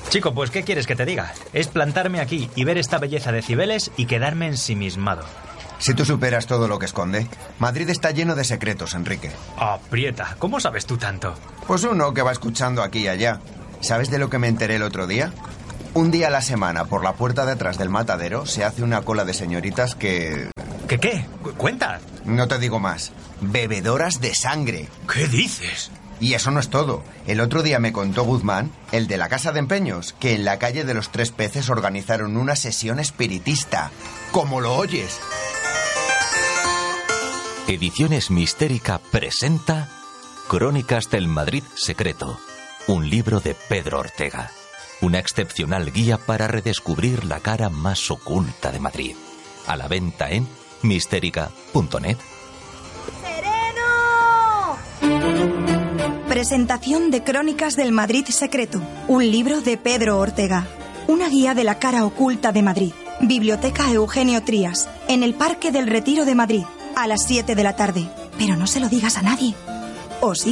Chico, pues ¿qué quieres que te diga? Es plantarme aquí y ver esta belleza de Cibeles y quedarme ensimismado. Si tú superas todo lo que esconde, Madrid está lleno de secretos, Enrique. Aprieta, ¿cómo sabes tú tanto? Pues uno que va escuchando aquí y allá. ¿Sabes de lo que me enteré el otro día? Un día a la semana, por la puerta de atrás del matadero, se hace una cola de señoritas que... ¿Qué? Cuenta. No te digo más. Bebedoras de sangre. ¿Qué dices? Y eso no es todo. El otro día me contó Guzmán, el de la Casa de Empeños, que en la calle de los Tres Peces organizaron una sesión espiritista. ¡Como lo oyes! Ediciones Mistérica presenta Crónicas del Madrid Secreto, un libro de Pedro Ortega. Una excepcional guía para redescubrir la cara más oculta de Madrid. A la venta en mistérica.net. Presentación de Crónicas del Madrid Secreto, un libro de Pedro Ortega. Una guía de la cara oculta de Madrid. Biblioteca Eugenio Trías, en el Parque del Retiro de Madrid, a las 7 de la tarde. Pero no se lo digas a nadie. ¿O sí?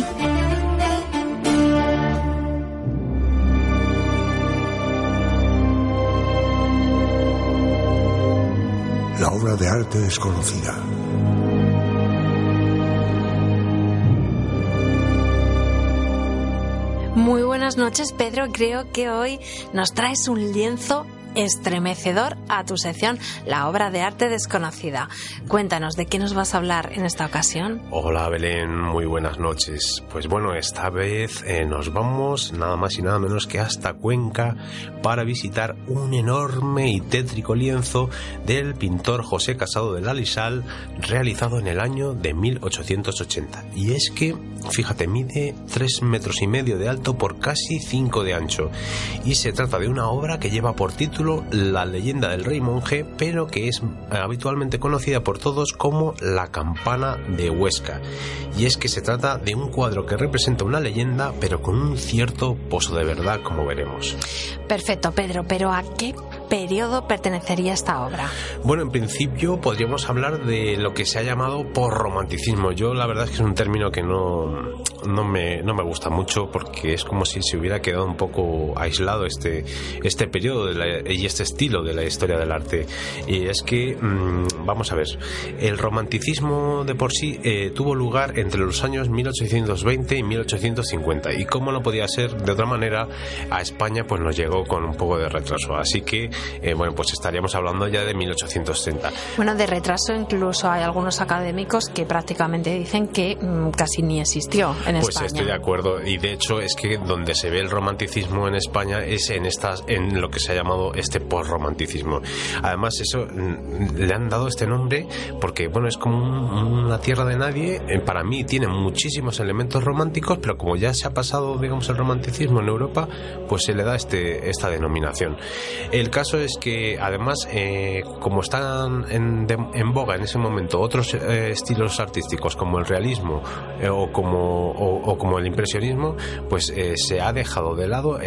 La obra de arte desconocida. Muy buenas noches, Pedro. Creo que hoy nos traes un lienzo estremecedor a tu sección, la obra de arte desconocida. Cuéntanos, ¿de qué nos vas a hablar en esta ocasión? Hola Belén, muy buenas noches. Pues bueno, esta vez nos vamos nada más y nada menos que hasta Cuenca para visitar un enorme y tétrico lienzo del pintor José Casado de la Lisal, realizado en el año de 1880. Y es que, fíjate, mide 3,5 metros de alto por casi 5 de ancho. Y se trata de una obra que lleva por título La leyenda del rey monje, pero que es habitualmente conocida por todos como La campana de Huesca. Y es que se trata de un cuadro que representa una leyenda, pero con un cierto pozo de verdad, como veremos. Perfecto, Pedro, pero ¿a qué periodo pertenecería esta obra? Bueno, en principio podríamos hablar de lo que se ha llamado posromanticismo. Yo la verdad es que es un término que no me gusta mucho, porque es como si se hubiera quedado un poco aislado este periodo y este estilo de la historia del arte. Y es que, vamos a ver, el romanticismo de por sí tuvo lugar entre los años 1820 y 1850, y como no podía ser de otra manera, a España pues nos llegó con un poco de retraso, así que bueno, pues estaríamos hablando ya de 1830. Bueno, de retraso incluso hay algunos académicos que prácticamente dicen que casi ni existió en España. Pues estoy de acuerdo, y de hecho es que donde se ve el romanticismo en España es en lo que se ha llamado este posromanticismo. Además, eso le han dado este nombre porque, bueno, es como una tierra de nadie. Para mí tiene muchísimos elementos románticos, pero como ya se ha pasado, digamos, el romanticismo en Europa, pues se le da esta denominación. El caso es que, además, como están en boga en ese momento otros estilos artísticos como el realismo o como el impresionismo, pues se ha dejado de lado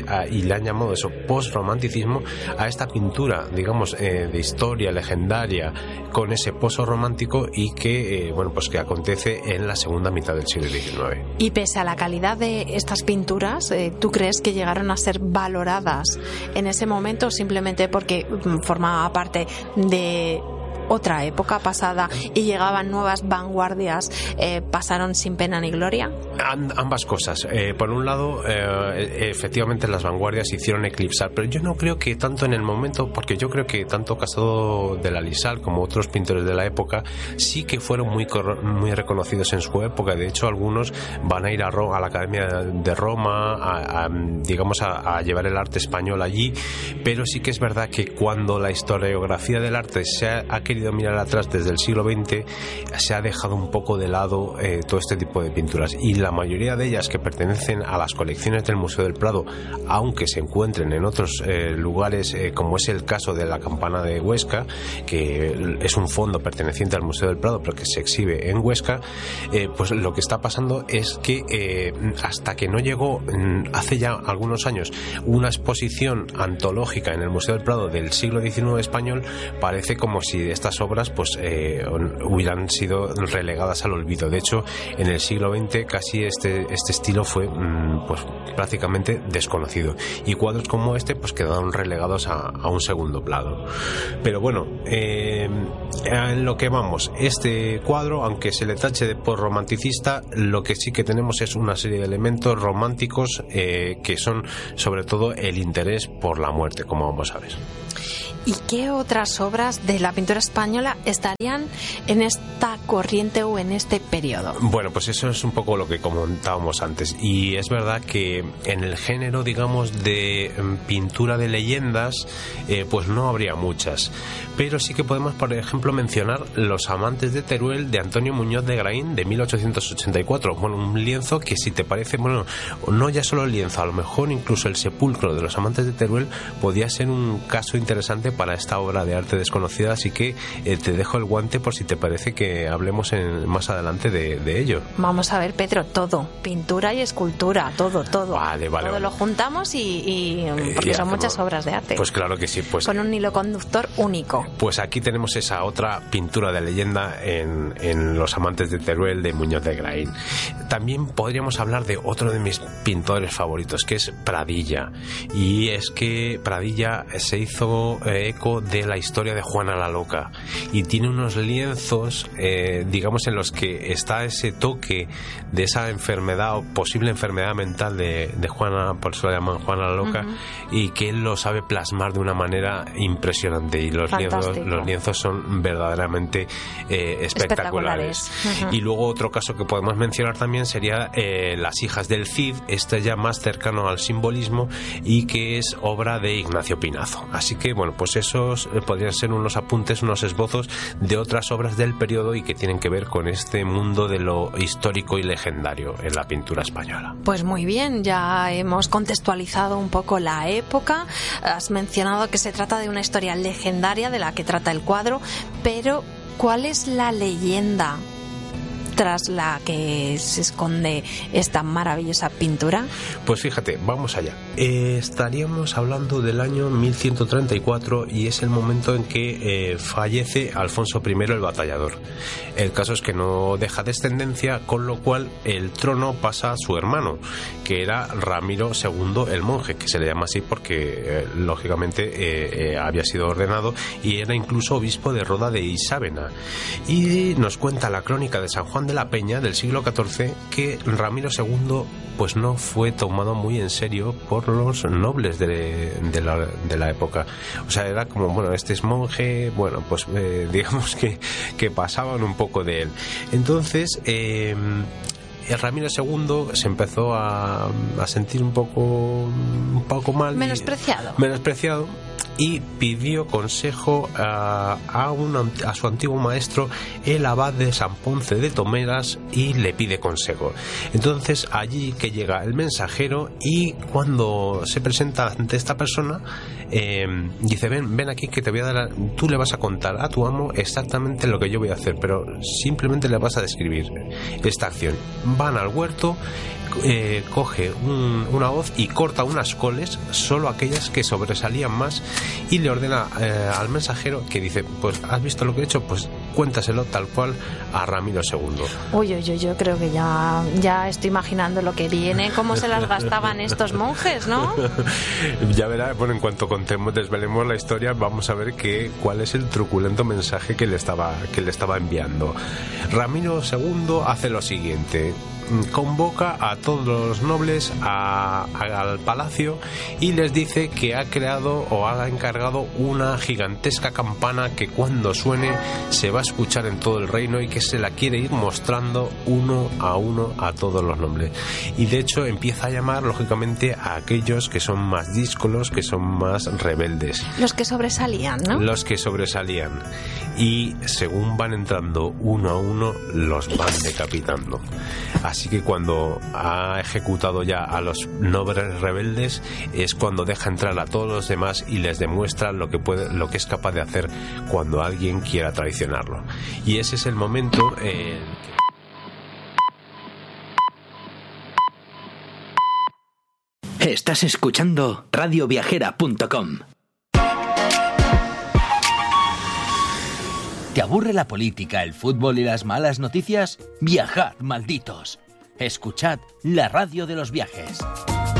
y le han llamado eso posromanticismo a esta pintura, digamos, de historia legendaria con ese pozo romántico y que, bueno, pues que acontece en la segunda mitad del siglo XIX. Y pese a la calidad de estas pinturas, ¿tú crees que llegaron a ser valoradas en ese momento o simplemente porque formaba parte de otra época pasada y llegaban nuevas vanguardias, pasaron sin pena ni gloria? Ambas cosas. Por un lado, efectivamente las vanguardias se hicieron eclipsar, pero yo no creo que tanto en el momento, porque yo creo que tanto Casado de la Lisal como otros pintores de la época sí que fueron muy reconocidos en su época. De hecho, algunos van a ir a la Academia de Roma digamos a llevar el arte español allí, pero sí que es verdad que cuando la historiografía del arte se ha querido mirar atrás desde el siglo XX, se ha dejado un poco de lado todo este tipo de pinturas, y la mayoría de ellas que pertenecen a las colecciones del Museo del Prado, aunque se encuentren en otros lugares, como es el caso de la campana de Huesca, que es un fondo perteneciente al Museo del Prado pero que se exhibe en Huesca, pues lo que está pasando es que hasta que no llegó hace ya algunos años una exposición antológica en el Museo del Prado del siglo XIX español, parece como si estas estas obras pues hubieran sido relegadas al olvido. De hecho, en el siglo XX casi este estilo fue pues prácticamente desconocido, y cuadros como este pues quedaron relegados a un segundo plano. Pero bueno, en lo que vamos, este cuadro, aunque se le tache por romanticista, lo que sí que tenemos es una serie de elementos románticos que son sobre todo el interés por la muerte, como vamos a ver. ¿Y qué otras obras de la pintura española estarían en esta corriente o en este periodo? Bueno, pues eso es un poco lo que comentábamos antes, y es verdad que en el género, digamos, de pintura de leyendas, pues no habría muchas, pero sí que podemos, por ejemplo, mencionar Los amantes de Teruel, de Antonio Muñoz de Graín, de 1884. Bueno, un lienzo que, si te parece, bueno, no ya solo el lienzo, a lo mejor incluso el sepulcro de Los amantes de Teruel podía ser un caso interesante para esta obra de arte desconocida, así que te dejo el guante por si te parece que hablemos más adelante de ello. Vamos a ver, Pedro, todo, pintura y escultura, todo. Vale. Todo lo juntamos y porque son muchas obras de arte. Pues claro que sí. Pues, con un hilo conductor único. Pues aquí tenemos esa otra pintura de leyenda en Los amantes de Teruel, de Muñoz de Graín. También podríamos hablar de otro de mis pintores favoritos, que es Pradilla. Y es que Pradilla se hizo eco de la historia de Juana la Loca, y tiene unos lienzos, digamos, en los que está ese toque de esa enfermedad o posible enfermedad mental de Juana, por eso la llaman Juana la Loca, y que él lo sabe plasmar de una manera impresionante, y los lienzos son verdaderamente espectaculares. Y luego otro caso que podemos mencionar también sería Las hijas del Cid, este ya más cercano al simbolismo, y que es obra de Ignacio Pinazo. Así que bueno, pues esos podrían ser unos apuntes, unos esbozos de otras obras del periodo y que tienen que ver con este mundo de lo histórico y legendario en la pintura española. Pues muy bien, ya hemos contextualizado un poco la época. Has mencionado que se trata de una historia legendaria de la que trata el cuadro, pero ¿cuál es la leyenda tras la que se esconde esta maravillosa pintura? Pues fíjate, vamos allá. Estaríamos hablando del año 1134 y es el momento en que fallece Alfonso I el Batallador. El caso es que no deja descendencia, con lo cual el trono pasa a su hermano, que era Ramiro II el Monje, que se le llama así porque lógicamente había sido ordenado y era incluso obispo de Roda de Isábena. Y nos cuenta la crónica de San Juan de la Peña del siglo XIV que Ramiro II pues no fue tomado muy en serio por los nobles de la época. O sea, era como, bueno, este es monje, bueno, pues digamos que pasaban un poco de él. Entonces Ramiro II se empezó a sentir un poco mal, menospreciado, y pidió consejo a su antiguo maestro, el abad de San Ponce de Tomeras, y le pide consejo. Entonces allí que llega el mensajero, y cuando se presenta ante esta persona dice: ven aquí, que te voy a dar, tú le vas a contar a tu amo exactamente lo que yo voy a hacer, pero simplemente le vas a describir esta acción. Van al huerto, coge una hoz y corta unas coles, solo aquellas que sobresalían más, y le ordena al mensajero, que dice: pues ¿has visto lo que he hecho? Pues cuéntaselo tal cual a Ramiro II. Uy, yo creo que ya estoy imaginando lo que viene, cómo se las gastaban estos monjes, ¿no? Ya verás, bueno, en cuanto desvelemos la historia, vamos a ver cuál es el truculento mensaje que le estaba enviando. Ramiro II hace lo siguiente: convoca a todos los nobles al palacio y les dice que ha creado o ha encargado una gigantesca campana que cuando suene se va a escuchar en todo el reino, y que se la quiere ir mostrando uno a todos los nobles. Y de hecho empieza a llamar lógicamente a aquellos que son más díscolos, que son más rebeldes. Los que sobresalían, ¿no? Los que sobresalían. Y según van entrando uno a uno, los van decapitando. Así que cuando ha ejecutado ya a los nobles rebeldes, es cuando deja entrar a todos los demás y les demuestra lo que es capaz de hacer cuando alguien quiera traicionarlo. Y ese es el momento Estás escuchando radioviajera.com. aburre la política, el fútbol y las malas noticias? Viajad, malditos. Escuchad la radio de los viajes.